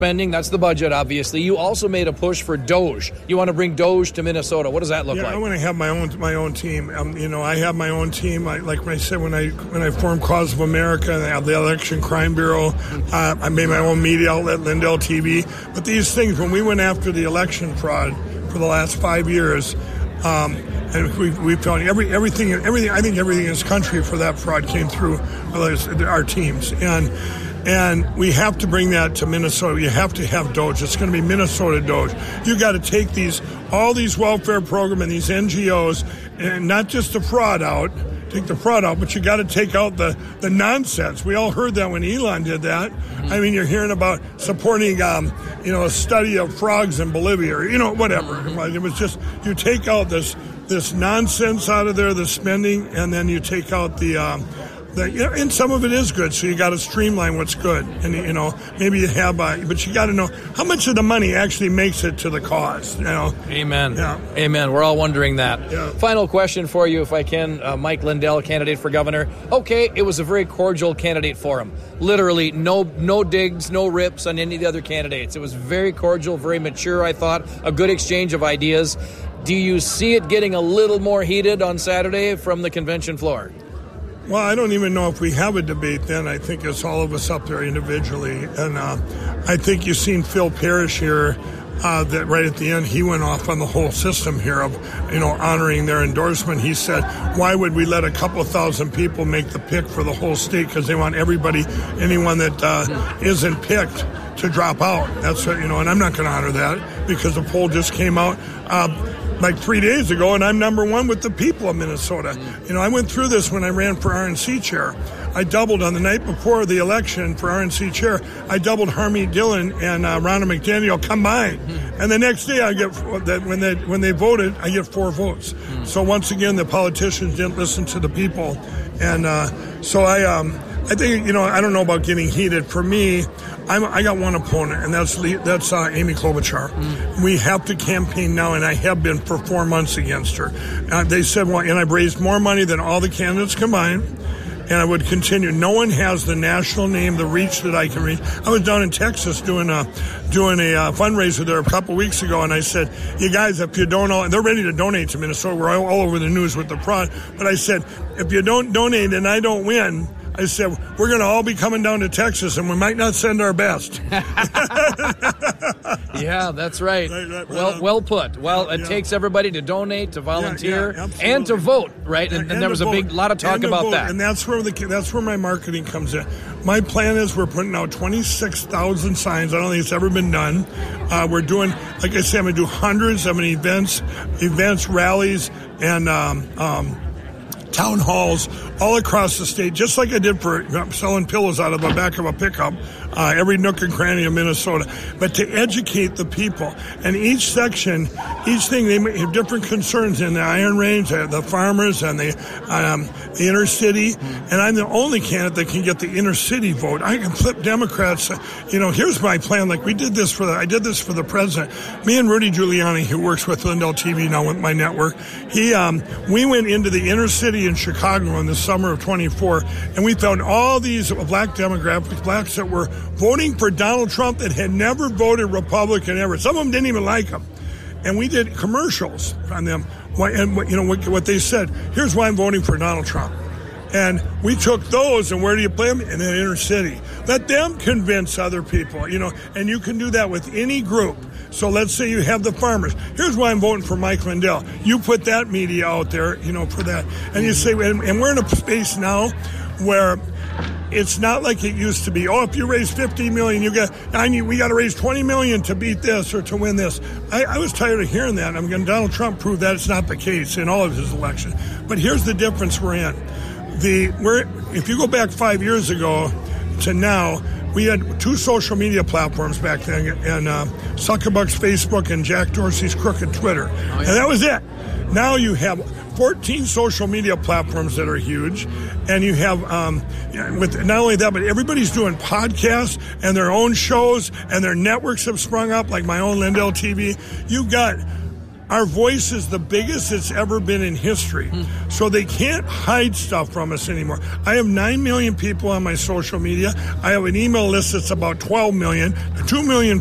spending. That's the budget, obviously. You also made a push for Doge. You want to bring Doge to Minnesota. What does that look like? I want to have my own team. I have my own team. Like I said, when I formed Cause of America, and I have the Election Crime Bureau. I made my own media outlet, Lindell TV. But these things, when we went after the election fraud for the last 5 years, and we found everything. I think everything in this country for that fraud came through our teams. And we have to bring that to Minnesota. You have to have Doge. It's going to be Minnesota Doge. You got to take all these welfare programs and these NGOs, and not just the fraud out. Take the fraud out, but you got to take out the nonsense. We all heard that when Elon did that. Mm-hmm. I mean, you're hearing about supporting, a study of frogs in Bolivia, or whatever. Mm-hmm. It was just you take out this nonsense out of there, the spending, and then you take out and some of it is good, so you got to streamline what's good, and maybe you have, but you got to know how much of the money actually makes it to the cause. Amen. Yeah. Amen. We're all wondering that. Yeah. Final question for you, if I can, Mike Lindell, candidate for governor. Okay, it was a very cordial candidate forum. Literally, no digs, no rips on any of the other candidates. It was very cordial, very mature. I thought a good exchange of ideas. Do you see it getting a little more heated on Saturday from the convention floor? Well, I don't even know if we have a debate then. I think it's all of us up there individually. And I think you've seen Phil Parrish here, that right at the end, he went off on the whole system here of, honoring their endorsement. He said, why would we let a couple thousand people make the pick for the whole state? Because they want anyone that isn't picked to drop out. That's what, and I'm not going to honor that because the poll just came out like 3 days ago, and I'm number one with the people of Minnesota. I went through this when I ran for RNC chair. I doubled on the night before the election for RNC chair. I doubled Harmeet Dillon and Ronna McDaniel combined. And the next day, I get when they voted, I get 4 votes. So once again, the politicians didn't listen to the people, and so I think I don't know about getting heated. For me, I got one opponent, and that's Amy Klobuchar. We have to campaign now, and I have been for 4 months against her. They said, and I've raised more money than all the candidates combined, and I would continue. No one has the national name, the reach that I can reach. I was down in Texas doing a fundraiser there a couple weeks ago, and I said, you guys, if you don't know, and they're ready to donate to Minnesota. We're all over the news with the fraud. But I said, if you don't donate and I don't win, I said, we're going to all be coming down to Texas, and we might not send our best. Yeah, that's right. Well put. Well, it takes everybody to donate, to volunteer, and to vote, right? And there was a lot of talk about that. And that's where my marketing comes in. My plan is we're putting out 26,000 signs. I don't think it's ever been done. We're doing, like I said, I'm going to do hundreds of events, rallies, and town halls all across the state, just like I did for selling pillows out of the back of a pickup, every nook and cranny of Minnesota, but to educate the people. And each section, each thing, they have different concerns in the Iron Range, the farmers, and the inner city. And I'm the only candidate that can get the inner city vote. I can flip Democrats. Here's my plan. Like I did this for the president. Me and Rudy Giuliani, who works with Lindell TV now with my network, we went into the inner city in Chicago in the summer of 24, and we found all these black demographics, blacks that were voting for Donald Trump that had never voted Republican ever. Some of them didn't even like him. And we did commercials on them. And what they said, here's why I'm voting for Donald Trump. And we took those, and where do you play them? In the inner city. Let them convince other people, and you can do that with any group. So let's say you have the farmers. Here's why I'm voting for Mike Lindell. You put that media out there, for that. And you say, and we're in a space now where it's not like it used to be. If you raise $50 million, we got to raise $20 million to beat this or to win this. I was tired of hearing that. Donald Trump proved that it's not the case in all of his elections. But here's the difference we're in. If you go back 5 years ago to now, we had 2 social media platforms back then, and Zuckerberg's Facebook and Jack Dorsey's crooked Twitter. Oh, yeah. And that was it. Now you have 14 social media platforms that are huge, and you have, with not only that, but everybody's doing podcasts and their own shows, and their networks have sprung up, like my own Lindell TV. You've got our voice is the biggest it's ever been in history. So they can't hide stuff from us anymore. I have 9 million people on my social media. I have an email list that's about 12 million. 2 million